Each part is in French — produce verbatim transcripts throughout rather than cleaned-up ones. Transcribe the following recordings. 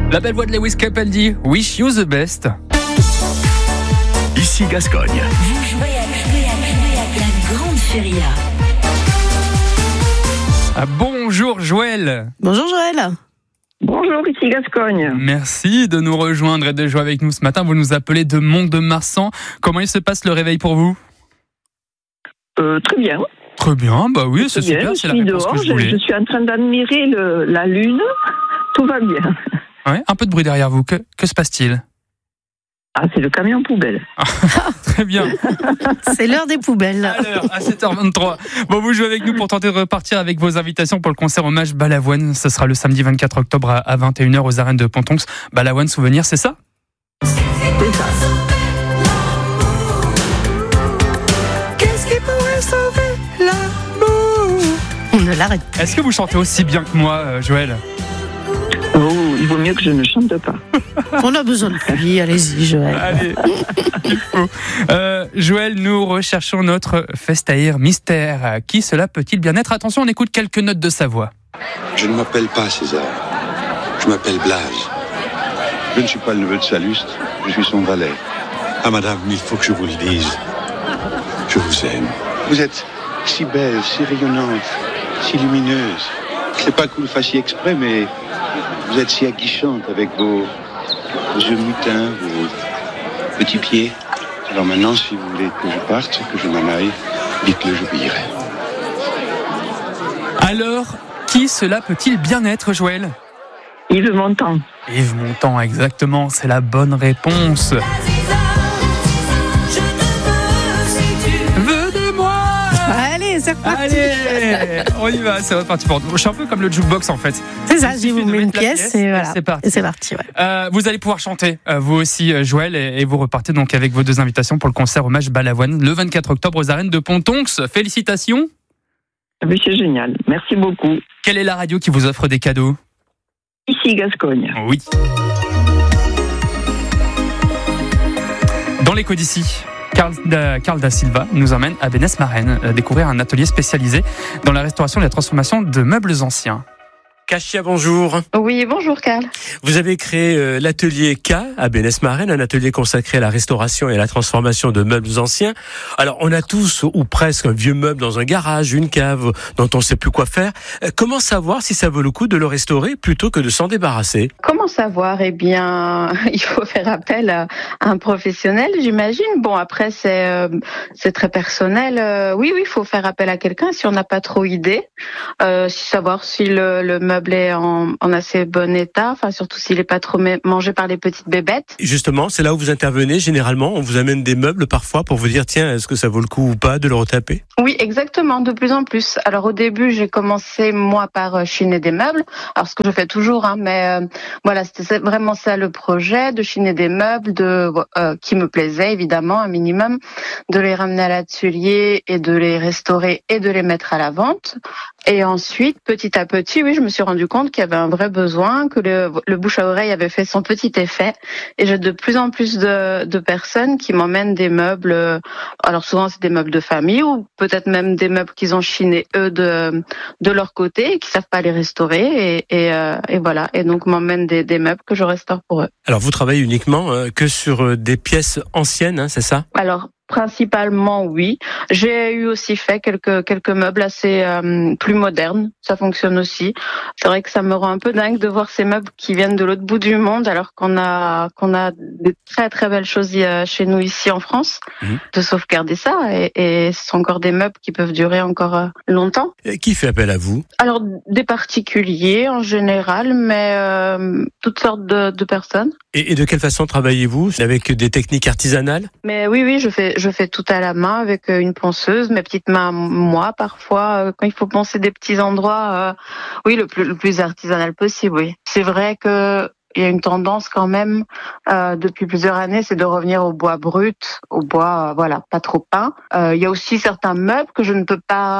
La belle voix de Lewis Capaldi, Wish You the Best. Ici Gascogne. Vous jouez à, jouer à, jouer à la grande feria. Ah, bonjour Joël. Bonjour Joël. Bonjour, ici Gascogne. Merci de nous rejoindre et de jouer avec nous ce matin. Vous nous appelez de Mont-de-Marsan. Comment il se passe le réveil pour vous ? Euh, très bien. Très bien, bah oui, c'est Très super, bien. c'est Je la suis réponse dehors, que je je, voulais. je suis en train d'admirer le, la lune. Tout va bien. Ouais, un peu de bruit derrière vous. Que, que se passe-t-il ? Ah, c'est le camion poubelle. Très bien. C'est l'heure des poubelles. Alors, à sept heures vingt-trois. Bon, vous jouez avec nous pour tenter de repartir avec vos invitations pour le concert hommage Balavoine. Ce sera le samedi vingt-quatre octobre à vingt et une heures aux arènes de Pontonx. Balavoine souvenir, c'est ça ? C'est ça. Qu'est-ce qui pourrait sauver l'amour ? On ne l'arrête pas. Est-ce que vous chantez aussi bien que moi, euh, Joël ? Oh, il vaut mieux que je ne chante pas. On a besoin de lui, allez-y Joël. Allez, il faut. Euh, Joël, nous recherchons notre festaïr mystère. Qui cela peut-il bien être ? Attention, on écoute quelques notes de sa voix. Je ne m'appelle pas César. Je m'appelle Blaise. Je ne suis pas le neveu de Salluste. Je suis son valet. Ah, madame, il faut que je vous le dise. Je vous aime. Vous êtes si belle, si rayonnante, si lumineuse. C'est pas que vous le fassiez exprès, mais vous êtes si aguichante avec vos, vos yeux mutins, vos petits pieds. Alors maintenant, si vous voulez que je parte, que je m'en aille, dites-le, j'obéirai. Alors, qui cela peut-il bien être, Joël ? Yves Montand. Yves Montand, exactement, c'est la bonne réponse. Veux de moi ? Allez, c'est reparti. Allez, on y va, c'est reparti pour. Je suis un peu comme le jukebox en fait. C'est ça, Il j'ai vous suffit de mets une mettre la pièce et voilà. C'est parti. Et c'est parti, ouais. Euh, vous allez pouvoir chanter, euh, vous aussi, euh, Joël, et, et vous repartez donc avec vos deux invitations pour le concert hommage Balavoine le vingt-quatre octobre aux arènes de Pontonx. Félicitations. Oui, c'est génial. Merci beaucoup. Quelle est la radio qui vous offre des cadeaux ? Ici Gascogne. Oui. Dans l'écho d'ici, Carl da, Carl da Silva nous emmène à Bénesse-Marennes euh, découvrir un atelier spécialisé dans la restauration et la transformation de meubles anciens. Kachia, bonjour. Oui, bonjour Carl. Vous avez créé euh, l'atelier K à Bénesse-Marennes, un atelier consacré à la restauration et à la transformation de meubles anciens. Alors, on a tous ou presque un vieux meuble dans un garage, une cave dont on ne sait plus quoi faire. Euh, comment savoir si ça vaut le coup de le restaurer plutôt que de s'en débarrasser ? Comment savoir ? Eh bien, il faut faire appel à un professionnel, j'imagine. Bon, après, c'est euh, c'est très personnel. Euh, oui, oui, il faut faire appel à quelqu'un si on n'a pas trop idée. Euh, savoir si le, le meuble est en, en assez bon état, enfin surtout s'il n'est pas trop mangé par les petites bébêtes. Justement, c'est là où vous intervenez. Généralement, on vous amène des meubles parfois pour vous dire, tiens, est-ce que ça vaut le coup ou pas de le retaper ? Oui, exactement, de plus en plus. Alors au début, j'ai commencé moi par chiner des meubles, alors ce que je fais toujours, hein, mais euh, voilà, c'était vraiment ça le projet, de chiner des meubles, de euh, qui me plaisait évidemment un minimum, de les ramener à l'atelier et de les restaurer et de les mettre à la vente. Et ensuite, petit à petit, oui, je me suis rendu compte qu'il y avait un vrai besoin, que le, le bouche à oreille avait fait son petit effet. Et j'ai de plus en plus de, de personnes qui m'emmènent des meubles. Alors souvent, c'est des meubles de famille ou peut-être même des meubles qu'ils ont chinés eux de de leur côté et qui savent pas les restaurer. Et, et, euh, et voilà. Et donc m'emmènent des, des meubles que je restaure pour eux. Alors, vous travaillez uniquement euh, que sur euh, des pièces anciennes, hein, c'est ça ? Alors. Principalement, oui. J'ai eu aussi fait quelques quelques meubles assez euh, plus modernes. Ça fonctionne aussi. C'est vrai que ça me rend un peu dingue de voir ces meubles qui viennent de l'autre bout du monde, alors qu'on a qu'on a des très très belles choses chez nous ici en France. Mmh. De sauvegarder ça et, et ce sont encore des meubles qui peuvent durer encore longtemps. Et qui fait appel à vous ? Alors des particuliers en général, mais euh, toutes sortes de, de personnes. Et, et de quelle façon travaillez-vous ? Avec des techniques artisanales ? Mais oui, oui, je fais, je fais tout à la main avec une ponceuse, mes petites mains, moi, parfois, quand il faut poncer des petits endroits, euh, oui, le plus, le plus artisanal possible, oui. C'est vrai que il y a une tendance quand même euh, depuis plusieurs années, c'est de revenir au bois brut, au bois, euh, voilà, pas trop peint. Euh, il y a aussi certains meubles que je ne peux pas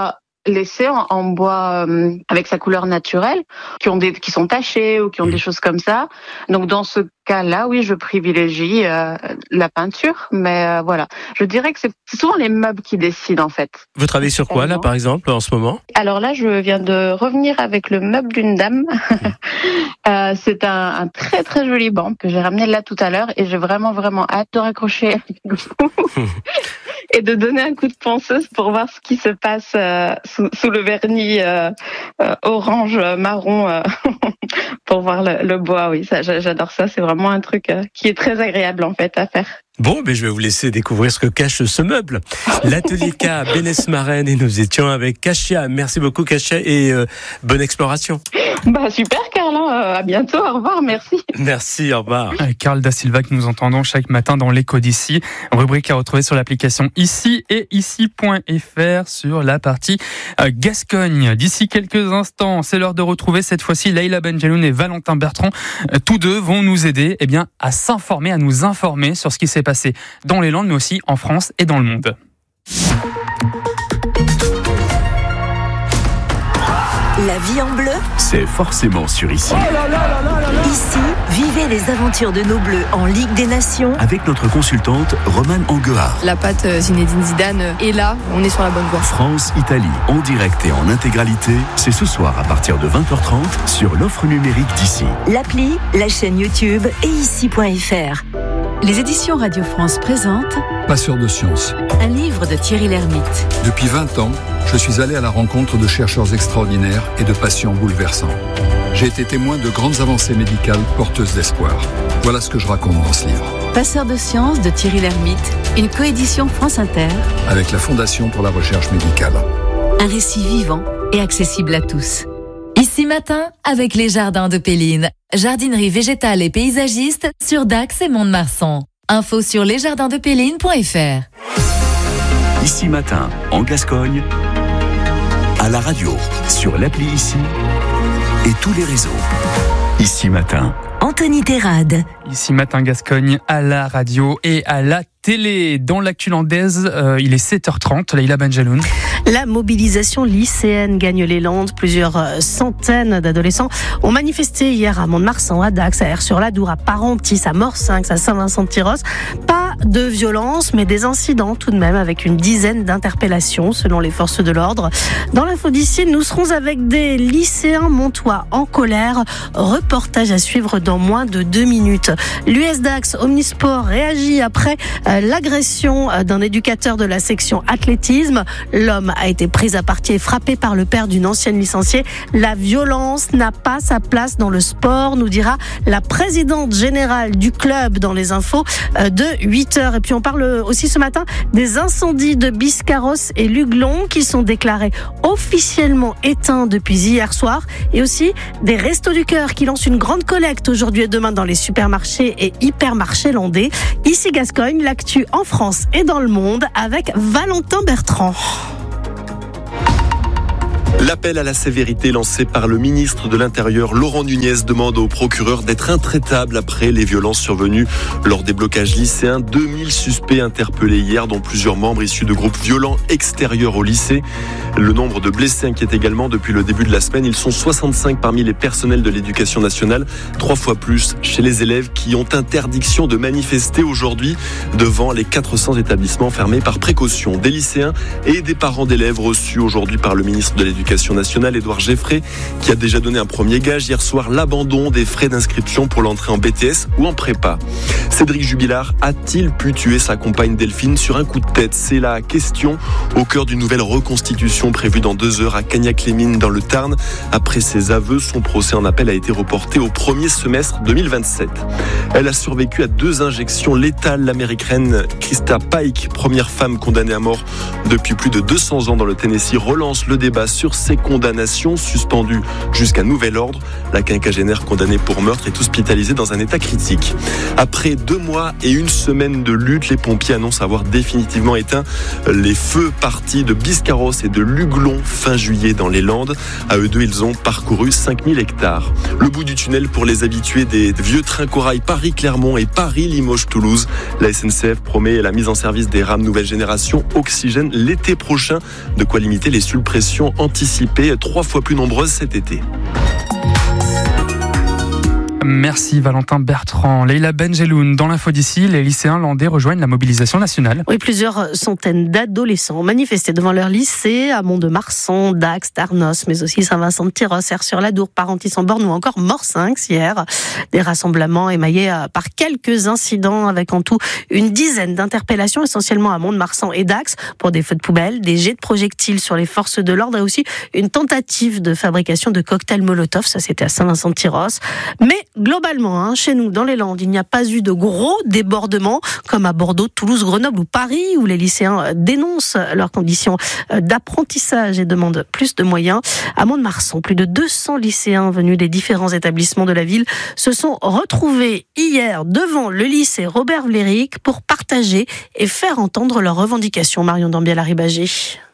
laissés en, en bois euh, avec sa couleur naturelle, qui ont des, qui sont tachés ou qui ont des choses comme ça. Donc dans ce cas-là, oui, je privilégie euh, la peinture, mais euh, voilà, je dirais que c'est, c'est souvent les meubles qui décident en fait. Vous travaillez sur quoi là, par exemple, en ce moment ? Alors là, je viens de revenir avec le meuble d'une dame. euh, c'est un, un très très joli banc que j'ai ramené là tout à l'heure et j'ai vraiment vraiment hâte de raccrocher avec vous et de donner un coup de ponceuse pour voir ce qui se passe euh, sous, sous le vernis euh, euh, orange marron euh, pour voir le, le bois. Oui, ça, j'adore ça. C'est vraiment un truc euh, qui est très agréable en fait à faire. Bon, ben je vais vous laisser découvrir ce que cache ce meuble. L'atelier K à Bénesse-Marennes et nous étions avec Kasia. Merci beaucoup Kasia et euh, bonne exploration. Bah super Carl, euh, à bientôt, au revoir, merci. Merci, au revoir. Carl Da Silva que nous entendons chaque matin dans l'écho d'ici, rubrique à retrouver sur l'application Ici et ici point f r sur la partie euh, Gascogne. D'ici quelques instants, c'est l'heure de retrouver cette fois-ci Leïla Benjeloun et Valentin Bertrand. Euh, tous deux vont nous aider eh bien, à s'informer, à nous informer sur ce qui s'est passé dans les Landes, mais aussi en France et dans le monde. La vie en bleu, c'est forcément sur Ici. ici, vivez les aventures de nos bleus en Ligue des Nations. Avec notre consultante Romane Anguard. La patte Zinedine Zidane est là, on est sur la bonne voie. France-Italie, en direct et en intégralité, c'est ce soir à partir de vingt heures trente sur l'offre numérique d'Ici. L'appli, la chaîne YouTube et ici point f r. Les éditions Radio France présentent Passeur de sciences. Un livre de Thierry Lhermitte. Depuis vingt ans, je suis allé à la rencontre de chercheurs extraordinaires et de patients bouleversants. J'ai été témoin de grandes avancées médicales porteuses d'espoir. Voilà ce que je raconte dans ce livre. Passeur de sciences de Thierry Lhermitte, une coédition France Inter. Avec la Fondation pour la recherche médicale. Un récit vivant et accessible à tous. Ici matin, avec les jardins de Péline. Jardinerie végétale et paysagiste sur Dax et Mont-de-Marsan. Info sur lesjardinspéline point f r. Ici matin, en Gascogne, à la radio, sur l'appli Ici et tous les réseaux. Ici matin. Anthony Terrade. Ici matin Gascogne, à la radio et à la télé. Dans l'actu landaise, euh, il est sept heures trente. Leïla Benjeloun. La mobilisation lycéenne gagne les Landes. Plusieurs centaines d'adolescents ont manifesté hier à Mont-de-Marsan, à Dax, à Aire-sur-Ladour, à Parentis, à Morsinx, à Saint-Vincent-de-Tyrosse. Pas de violence, mais des incidents tout de même, avec une dizaine d'interpellations selon les forces de l'ordre. Dans l'info d'ici, nous serons avec des lycéens montois en colère. Reportage à suivre dans moins de deux minutes. L'U S Dax Omnisport réagit après l'agression d'un éducateur de la section athlétisme. L'homme a été pris à partie et frappé par le père d'une ancienne licenciée. La violence n'a pas sa place dans le sport, nous dira la présidente générale du club dans les infos de huit heures. Et puis on parle aussi ce matin des incendies de Biscarrosse et Luglon qui sont déclarés officiellement éteints depuis hier soir, et aussi des Restos du Cœur qui lancent une grande collecte aujourd'hui et demain dans les supermarchés et hypermarchés landais. Ici Gascogne, l'actu en France et dans le monde avec Valentin Bertrand. L'appel à la sévérité lancé par le ministre de l'Intérieur, Laurent Nunez, demande au procureur d'être intraitable après les violences survenues lors des blocages lycéens. deux mille suspects interpellés hier, dont plusieurs membres issus de groupes violents extérieurs au lycée. Le nombre de blessés inquiète également depuis le début de la semaine. Ils sont soixante-cinq parmi les personnels de l'éducation nationale, trois fois plus chez les élèves qui ont interdiction de manifester aujourd'hui devant les quatre cents établissements fermés par précaution. Des lycéens et des parents d'élèves reçus aujourd'hui par le ministre de l'Éducation nationale, Édouard Geffray, qui a déjà donné un premier gage hier soir, l'abandon des frais d'inscription pour l'entrée en B T S ou en prépa. Cédric Jubilard a-t-il pu tuer sa compagne Delphine sur un coup de tête? C'est la question au cœur d'une nouvelle reconstitution prévue dans deux heures à Cagnac-les-Mines dans le Tarn. Après ses aveux, son procès en appel a été reporté au premier semestre deux mille vingt-sept. Elle a survécu à deux injections létales. L'américaine Krista Pike, première femme condamnée à mort depuis plus de deux cents ans dans le Tennessee, relance le débat sur ses condamnations, suspendues jusqu'à nouvel ordre. La quinquagénaire condamnée pour meurtre est hospitalisée dans un état critique. Après deux mois et une semaine de lutte, les pompiers annoncent avoir définitivement éteint les feux partis de Biscarros et de Luglon fin juillet dans les Landes. À eux deux, ils ont parcouru cinq mille hectares. Le bout du tunnel pour les habitués des vieux trains corail Paris-Clermont et Paris-Limoges-Toulouse. La S N C F promet la mise en service des rames nouvelle génération Oxygène l'été prochain. De quoi limiter les suppressions anticipées, trois fois plus nombreuses cet été. Merci Valentin Bertrand. Leïla Benjeloun, dans l'info d'ici, les lycéens landais rejoignent la mobilisation nationale. Oui, plusieurs centaines d'adolescents ont manifesté devant leur lycée à Mont-de-Marsan, Dax, Darnos, mais aussi Saint-Vincent-de-Tyrosse, Aires-sur-la-Dour, Parentis-en-Born ou encore Morsinx hier. Des rassemblements émaillés par quelques incidents avec en tout une dizaine d'interpellations, essentiellement à Mont-de-Marsan et Dax, pour des feux de poubelle, des jets de projectiles sur les forces de l'ordre et aussi une tentative de fabrication de cocktails Molotov. Ça, c'était à Saint-Vincent-de-Tyrosse. Mais globalement, hein, chez nous, dans les Landes, il n'y a pas eu de gros débordements comme à Bordeaux, Toulouse, Grenoble ou Paris, où les lycéens dénoncent leurs conditions d'apprentissage et demandent plus de moyens. À Mont-de-Marsan, plus de deux cents lycéens venus des différents établissements de la ville se sont retrouvés hier devant le lycée Robert Vléric pour partager et faire entendre leurs revendications. Marion Dambiel-Arribagé.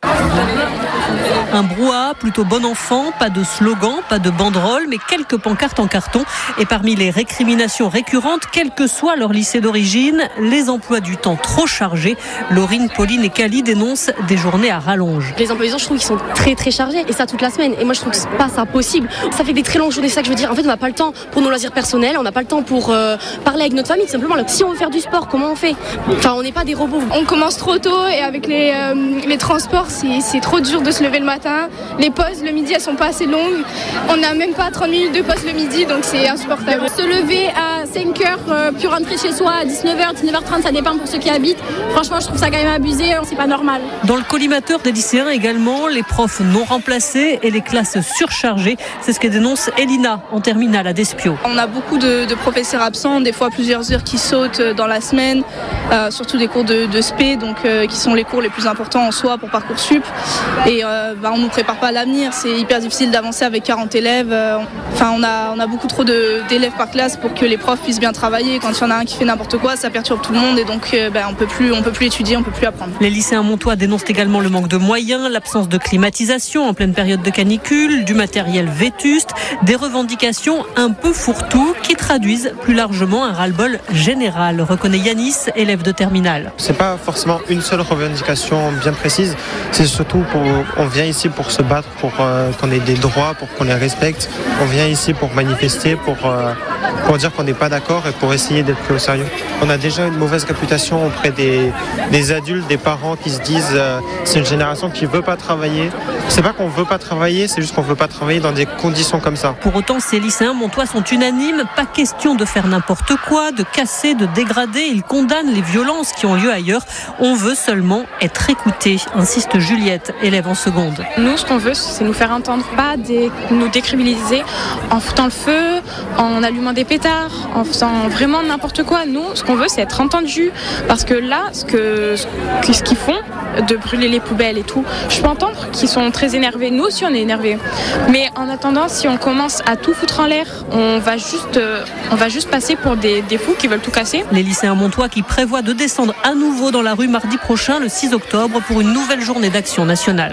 Un brouhaha plutôt bon enfant, pas de slogan, pas de banderole, mais quelques pancartes en carton. Et parmi les récriminations récurrentes, quel que soit leur lycée d'origine, les emplois du temps trop chargés. Laurine, Pauline et Cali dénoncent des journées à rallonge. Les emplois du temps, je trouve qu'ils sont très très chargés, et ça toute la semaine. Et moi je trouve que c'est pas ça possible. Ça fait des très longues journées, c'est ça que je veux dire. En fait, on n'a pas le temps pour nos loisirs personnels, on n'a pas le temps pour euh, parler avec notre famille, tout simplement. Alors, si on veut faire du sport, comment on fait ? Enfin, on n'est pas des robots. On commence trop tôt et avec les, euh, les transports, c'est, c'est trop dur de se lever le matin. Les pauses le midi, elles sont pas assez longues. On n'a même pas trente minutes de pause le midi, donc c'est insupportable. Se lever à cinq heures, euh, puis rentrer chez soi à dix-neuf heures, dix-neuf heures trente, ça dépend pour ceux qui habitent. Franchement, je trouve ça quand même abusé, c'est pas normal. Dans le collimateur des lycéens également, les profs non remplacés et les classes surchargées. C'est ce que dénonce Elina en terminale à Despio. On a beaucoup de, de professeurs absents, des fois plusieurs heures qui sautent dans la semaine, euh, surtout des cours de, de S P, donc euh, qui sont les cours les plus importants en soi pour Parcoursup. Et euh, bah, on nous prépare pas à l'avenir, c'est hyper difficile d'avancer avec quarante élèves. Enfin, on a, on a beaucoup trop de, d'élèves par classe pour que les profs puissent bien travailler. Quand il y en a un qui fait n'importe quoi, ça perturbe tout le monde et donc bah, on peut plus, on peut plus étudier, on peut plus apprendre. Les lycéens montois dénoncent également le manque de moyens, l'absence de climatisation en pleine période de canicule, du matériel vétuste, des revendications un peu fourre-tout qui traduisent plus largement un ras-le-bol général, reconnaît Yanis, élève de terminale. C'est pas forcément une seule revendication bien précise, c'est surtout pour, on vient ici pour se battre, pour euh, qu'on ait des droits, pour qu'on les respecte. On vient ici pour manifester, pour, euh, pour dire qu'on n'est pas d'accord et pour essayer d'être pris au sérieux. On a déjà une mauvaise réputation auprès des, des adultes, des parents qui se disent euh, c'est une génération qui ne veut pas travailler. C'est pas qu'on ne veut pas travailler, c'est juste qu'on ne veut pas travailler dans des conditions comme ça. Pour autant, ces lycéens montois sont unanimes. Pas question de faire n'importe quoi, de casser, de dégrader. Ils condamnent les violences qui ont lieu ailleurs. On veut seulement être écouté, insiste Juliette, élève en seconde. Nous, ce qu'on veut, c'est nous faire entendre, pas des, nous décriminaliser en foutant le feu, en allumant des pétards, en faisant vraiment n'importe quoi. Nous, ce qu'on veut, c'est être entendu. Parce que là, ce, que, ce qu'ils font, de brûler les poubelles et tout, je peux entendre qu'ils sont très énervés. Nous aussi, on est énervés. Mais en attendant, si on commence à tout foutre en l'air, on va juste, euh, on va juste passer pour des, des fous qui veulent tout casser. Les lycéens montois qui prévoient de descendre à nouveau dans la rue mardi prochain, le six octobre, pour une nouvelle journée d'action nationale.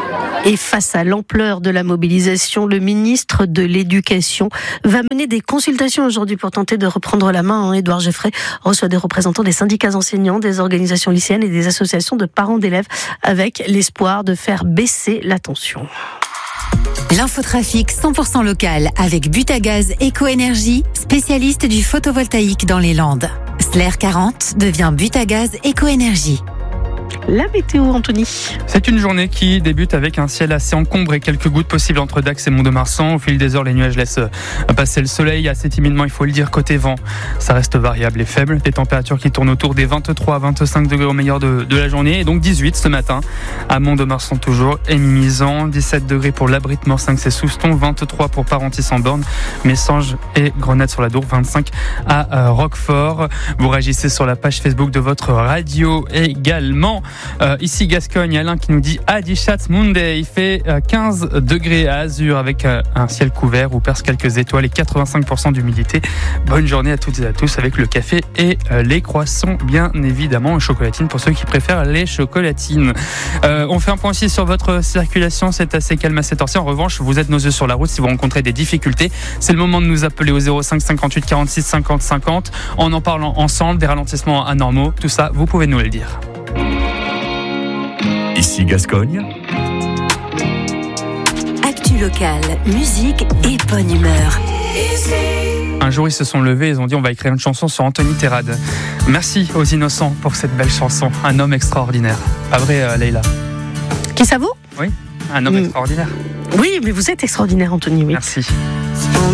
Et face à l'ampleur de la mobilisation, le ministre de l'Éducation va mener des consultations aujourd'hui pour tenter de reprendre la main. Édouard Geoffrey reçoit des représentants des syndicats enseignants, des organisations lycéennes et des associations de parents d'élèves avec l'espoir de faire baisser la tension. L'infotrafic cent pour cent local avec Butagaz Éco-Énergie, spécialiste du photovoltaïque dans les Landes. Slair quarante devient Butagaz Éco-Énergie. La météo, Anthony. C'est une journée qui débute avec un ciel assez encombré, quelques gouttes possibles entre Dax et Mont-de-Marsan. Au fil des heures, les nuages laissent passer le soleil assez timidement, il faut le dire. Côté vent, ça reste variable et faible. Des températures qui tournent autour des vingt-trois à vingt-cinq degrés au meilleur de, de la journée. Et donc dix-huit ce matin à Mont-de-Marsan toujours, et Mimizan. dix-sept degrés pour l'Abrit de Morsinx et Souston. vingt-trois pour Parentis-en-Born, Messanges et Grenade-sur-la-Dour. vingt-cinq à Roquefort. Vous réagissez sur la page Facebook de votre radio également. Euh, ici Gascogne, Alain qui nous dit Adichat Monday, il fait euh, quinze degrés à Azur avec euh, un ciel couvert ou perce quelques étoiles et quatre-vingt-cinq pour cent d'humidité. Bonne journée à toutes et à tous avec le café et euh, les croissants, bien évidemment, et chocolatines pour ceux qui préfèrent les chocolatines. Euh, on fait un point aussi sur votre circulation, c'est assez calme à cette heure-ci. En revanche, vous êtes nos yeux sur la route si vous rencontrez des difficultés. C'est le moment de nous appeler au zéro cinq cinquante-huit quarante-six cinquante cinquante en en parlant ensemble des ralentissements anormaux. Tout ça, vous pouvez nous le dire. Ici Gascogne. Actu locale, musique et bonne humeur. Un jour, ils se sont levés, ils ont dit on va écrire une chanson sur Anthony Terrade. Merci aux innocents pour cette belle chanson. Un homme extraordinaire. Pas vrai, euh, Leïla? Qui ça vous? Oui, un homme mmh. extraordinaire. Oui, mais vous êtes extraordinaire, Anthony. Oui. Merci.